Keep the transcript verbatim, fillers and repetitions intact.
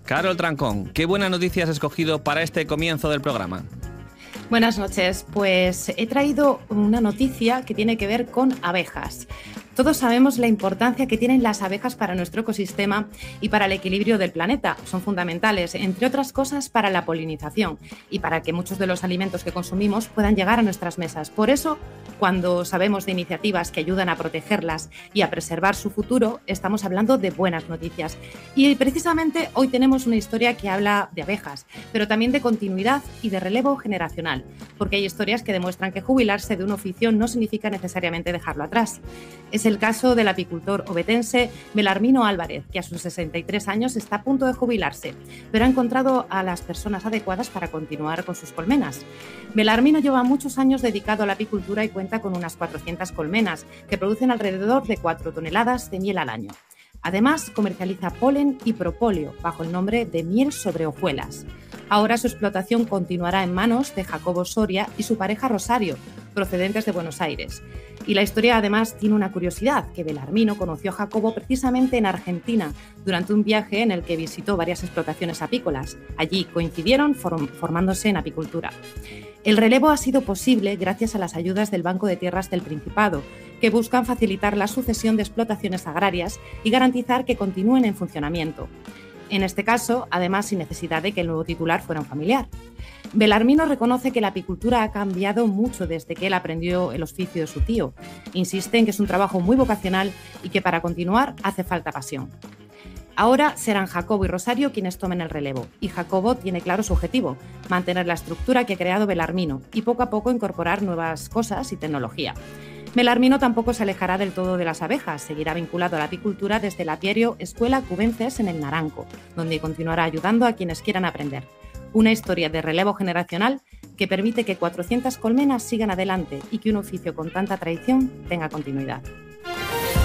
Carol Trancón, ¿qué buena noticia has escogido para este comienzo del programa? Buenas noches, pues he traído una noticia que tiene que ver con abejas. Todos sabemos la importancia que tienen las abejas para nuestro ecosistema y para el equilibrio del planeta. Son fundamentales, entre otras cosas, para la polinización y para que muchos de los alimentos que consumimos puedan llegar a nuestras mesas. Por eso, cuando sabemos de iniciativas que ayudan a protegerlas y a preservar su futuro, estamos hablando de buenas noticias. Y precisamente hoy tenemos una historia que habla de abejas, pero también de continuidad y de relevo generacional, porque hay historias que demuestran que jubilarse de un oficio no significa necesariamente dejarlo atrás. Es el caso del apicultor ovetense Belarmino Álvarez, que a sus sesenta y tres años está a punto de jubilarse, pero ha encontrado a las personas adecuadas para continuar con sus colmenas. Belarmino lleva muchos años dedicado a la apicultura y cuenta con unas cuatrocientas colmenas, que producen alrededor de cuatro toneladas de miel al año. Además, comercializa polen y propóleo bajo el nombre de miel sobre hojuelas. Ahora su explotación continuará en manos de Jacobo Soria y su pareja Rosario, procedentes de Buenos Aires. Y la historia además tiene una curiosidad, que Belarmino conoció a Jacobo precisamente en Argentina, durante un viaje en el que visitó varias explotaciones apícolas. Allí coincidieron form- formándose en apicultura. El relevo ha sido posible gracias a las ayudas del Banco de Tierras del Principado, que buscan facilitar la sucesión de explotaciones agrarias y garantizar que continúen en funcionamiento. En este caso, además, sin necesidad de que el nuevo titular fuera un familiar. Belarmino reconoce que la apicultura ha cambiado mucho desde que él aprendió el oficio de su tío. Insiste en que es un trabajo muy vocacional y que para continuar hace falta pasión. Ahora serán Jacobo y Rosario quienes tomen el relevo, y Jacobo tiene claro su objetivo, mantener la estructura que ha creado Belarmino y poco a poco incorporar nuevas cosas y tecnología. Belarmino tampoco se alejará del todo de las abejas, seguirá vinculado a la apicultura desde el apiario Escuela Cubences en el Naranco, donde continuará ayudando a quienes quieran aprender. Una historia de relevo generacional que permite que cuatrocientas colmenas sigan adelante y que un oficio con tanta tradición tenga continuidad.